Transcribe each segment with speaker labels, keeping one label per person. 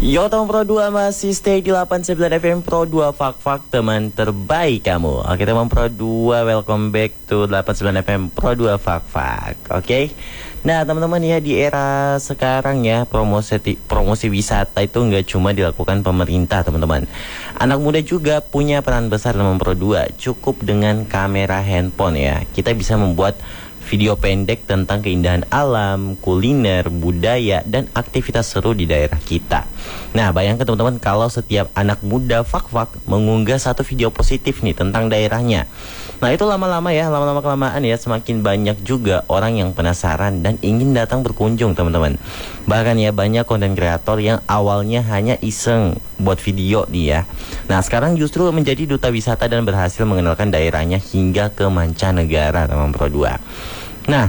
Speaker 1: Yo teman Pro 2 masih stay di 89 FM Pro 2 Fak-Fak teman terbaik kamu. Oke teman Pro 2, welcome back to 89 FM Pro 2 Fak-Fak. Oke. Nah teman-teman ya, di era sekarang ya, promosi wisata itu nggak cuma dilakukan pemerintah teman-teman. Anak muda juga punya peran besar teman Pro 2. Cukup dengan kamera handphone ya, kita bisa membuat video pendek tentang keindahan alam, kuliner, budaya, dan aktivitas seru di daerah kita. Nah, bayangkan teman-teman kalau setiap anak muda Fak-Fak mengunggah satu video positif nih tentang daerahnya. Nah, itu lama-lama kelamaan ya, semakin banyak juga orang yang penasaran dan ingin datang berkunjung teman-teman. Bahkan ya, banyak konten kreator yang awalnya hanya iseng buat video dia. Nah, sekarang justru menjadi duta wisata dan berhasil mengenalkan daerahnya hingga ke mancanegara teman Pro 2. Nah,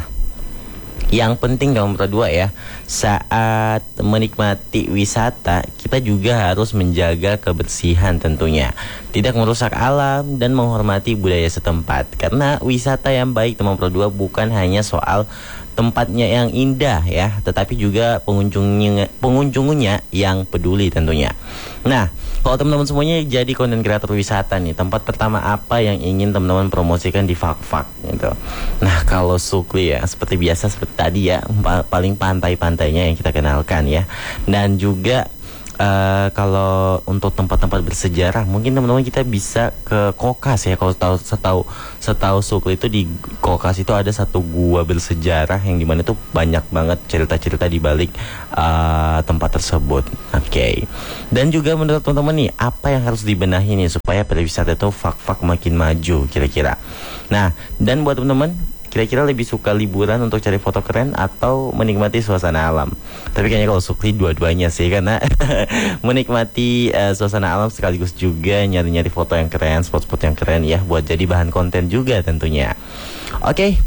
Speaker 1: yang penting kamu berdua ya, saat menikmati wisata kita juga harus menjaga kebersihan tentunya, tidak merusak alam dan menghormati budaya setempat. Karena wisata yang baik teman berdua bukan hanya soal tempatnya yang indah ya, tetapi juga pengunjungnya yang peduli tentunya. Nah, kalau teman-teman semuanya jadi konten kreator wisata nih, tempat pertama apa yang ingin teman-teman promosikan di Fak-Fak gitu? Nah, kalau Sukli ya, seperti biasa seperti tadi ya, paling pantai-pantainya yang kita kenalkan ya. Dan juga kalau untuk tempat-tempat bersejarah, mungkin teman-teman kita bisa ke Kokas ya. Kalau setahu Sukli itu, di Kokas itu ada satu gua bersejarah yang dimana itu banyak banget cerita-cerita di balik tempat tersebut. Oke. Dan juga menurut teman-teman nih, apa yang harus dibenahi nih supaya pariwisata itu Fak-Fak makin maju kira-kira? Nah, dan buat teman-teman, kira-kira lebih suka liburan untuk cari foto keren atau menikmati suasana alam? Tapi kayaknya kalau Sukli dua-duanya sih, karena menikmati suasana alam sekaligus juga nyari-nyari foto yang keren, spot-spot yang keren ya, buat jadi bahan konten juga tentunya. Oke.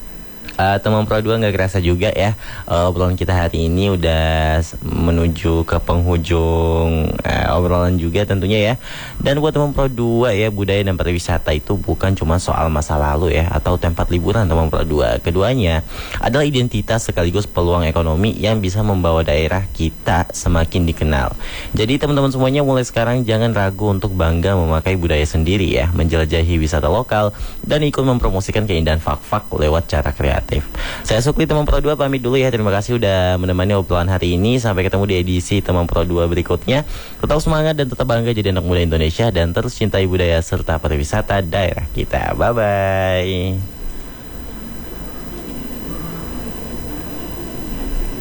Speaker 1: Teman Pro 2, nggak kerasa juga ya, obrolan kita hari ini udah menuju ke penghujung obrolan juga tentunya ya. Dan buat teman Pro 2 ya, budaya dan pariwisata itu bukan cuma soal masa lalu ya, atau tempat liburan teman Pro 2. Keduanya adalah identitas sekaligus peluang ekonomi yang bisa membawa daerah kita semakin dikenal. Jadi teman-teman semuanya, mulai sekarang jangan ragu untuk bangga memakai budaya sendiri ya, menjelajahi wisata lokal, dan ikut mempromosikan keindahan Fak-Fak lewat cara kreatif. Saya Sukli teman Pro 2 pamit dulu ya. Terima kasih udah menemani obrolan hari ini. Sampai ketemu di edisi teman Pro 2 berikutnya. Tetap semangat dan tetap bangga jadi anak muda Indonesia, dan terus cintai budaya serta pariwisata daerah kita. Bye bye.